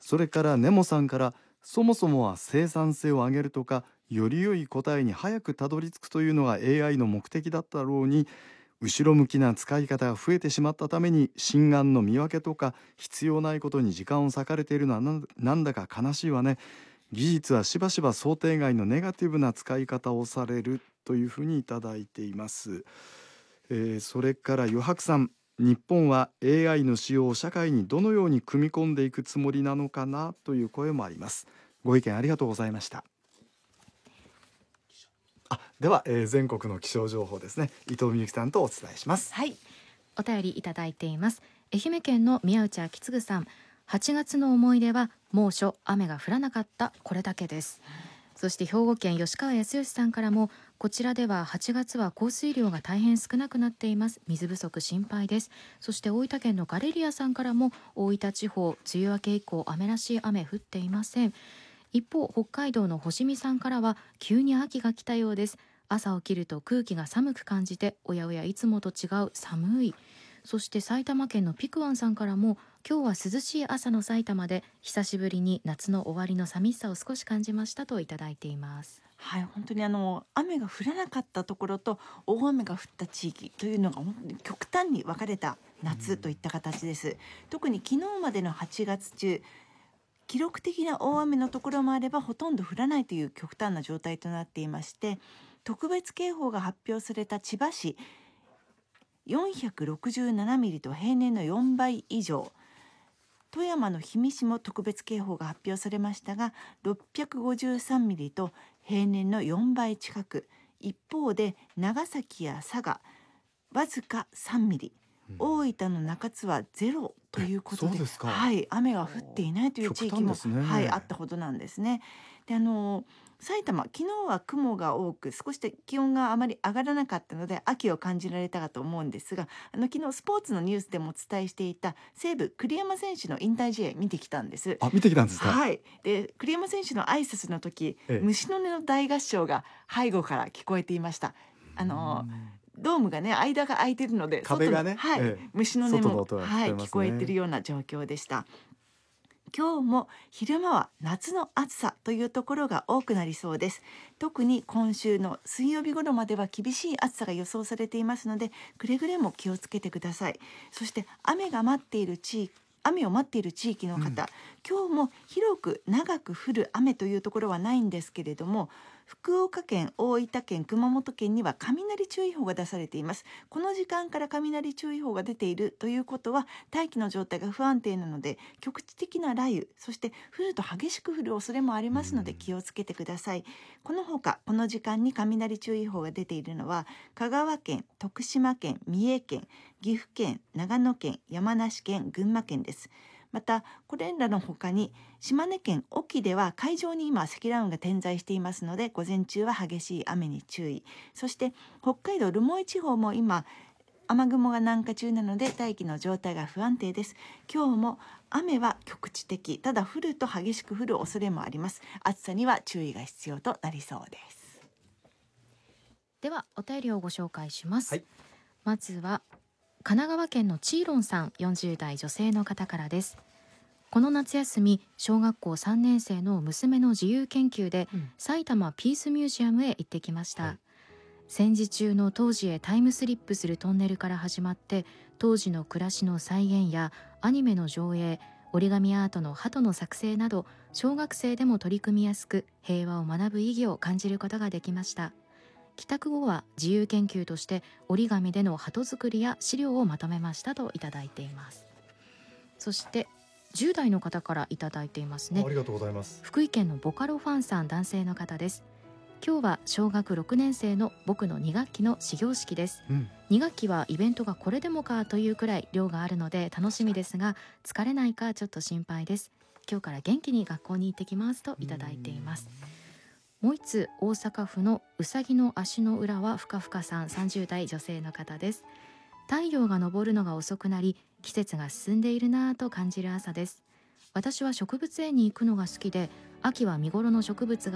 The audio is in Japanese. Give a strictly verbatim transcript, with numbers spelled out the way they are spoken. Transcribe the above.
それからネモさんから、そもそもは生産性を上げるとか、より良い答えに早くたどり着くというのが エーアイ の目的だったろうに、後ろ向きな使い方が増えてしまったために、真贋の見分けとか必要ないことに時間を割かれているのはなんなんだか悲しいわね。技術はしばしば想定外のネガティブな使い方をされるというふうにいただいています。えーそれから余白さん、日本は エーアイ の使用を社会にどのように組み込んでいくつもりなのかなという声もあります。ご意見ありがとうございました。あでは、えー全国の気象情報ですね、伊藤美由紀さんとお伝えします。 はい、お便りいただいています。愛媛県の宮内昭次さん、はちがつの思い出は猛暑、雨が降らなかった、これだけです。そして兵庫県吉川康義さんからも、こちらでははちがつは降水量が大変少なくなっています。水不足心配です。そして大分県のガレリアさんからも、大分地方梅雨明け以降雨らしい雨降っていません。一方、北海道の星見さんからは、急に秋が来たようです。朝起きると空気が寒く感じて、おやおやいつもと違う、寒い。そして埼玉県のピクワンさんからも、今日は涼しい朝の埼玉で久しぶりに夏の終わりの寂しさを少し感じましたといただいています。 はい、本当にあの雨が降らなかったところと大雨が降った地域というのが本当に極端に分かれた夏といった形です。特に昨日までのはちがつ中、記録的な大雨のところもあればほとんど降らないという極端な状態となっていまして、特別警報が発表された千葉市よんひゃくろくじゅうななミリと平年のよんばい以上、富山の氷見市も特別警報が発表されましたがろっぴゃくごじゅうさんミリと平年のよんばい近く、一方で長崎や佐賀わずかさんミリ、うん、大分の中津はゼロということ で, そうですか。 はい、雨が降っていないという地域も、 ね、 はい、あったほどなんですね。であの埼玉、昨日は雲が多く少し気温があまり上がらなかったので秋を感じられたかと思うんですが、あの昨日スポーツのニュースでもお伝えしていた西武栗山選手の引退試合見てきたんです。 あ、見てきたんですか。 はい。で栗山選手の挨拶の時、ええ、虫の音の大合唱が背後から聞こえていました。あのドームがね、間が空いてるので壁がね、 はい、ええ、虫の音も、のね、はい、聞こえてるような状況でした。今日も昼間は夏の暑さというところが多くなりそうです。特に今週の水曜日頃までは厳しい暑さが予想されていますので、くれぐれも気をつけてください。そして雨が待っている地域雨を待っている地域の方、うん、今日も広く長く降る雨というところはないんですけれども、福岡県、大分県、熊本県には雷注意報が出されています。この時間から雷注意報が出ているということは大気の状態が不安定なので局地的な雷雨、そして降ると激しく降る恐れもありますので気をつけてください。このほかこの時間に雷注意報が出ているのは香川県、徳島県、三重県、岐阜県、長野県、山梨県、群馬県です。またこれらの他に島根県隠岐では海上に今積乱雲が点在していますので午前中は激しい雨に注意。そして北海道留萌地方も今雨雲が南下中なので大気の状態が不安定です。今日も雨は局地的、ただ降ると激しく降る恐れもあります。暑さには注意が必要となりそうです。 ではお便りをご紹介します、 はい、 まずは神奈川県のチーロンさん、よんじゅうだい女性の方からです。この夏休み、小学校さんねん生の娘の自由研究で、うん、埼玉ピースミュージアムへ行ってきました、はい、戦時中の当時へタイムスリップするトンネルから始まって、当時の暮らしの再現やアニメの上映、折り紙アートの鳩の作成など、小学生でも取り組みやすく平和を学ぶ意義を感じることができました。帰宅後は自由研究として折り紙での鳩作りや資料をまとめましたといただいています。そしてじゅうだいの方からいただいていますね。 ありがとうございます。 福井県のボカロファンさん、男性の方です。今日は小学ろくねん生の僕のに学期の始業式です、うん、に学期はイベントがこれでもかというくらい量があるので楽しみですが、疲れないかちょっと心配です。今日から元気に学校に行ってきますといただいています。もう一つ、大阪府のうさぎの足の裏はふかふかさん、さんじゅうだい女性の方です。太陽が昇るのが遅くなり季節が進んでいるなぁと感じる朝です。私は植物園に行くのが好きで、秋は見頃の植物が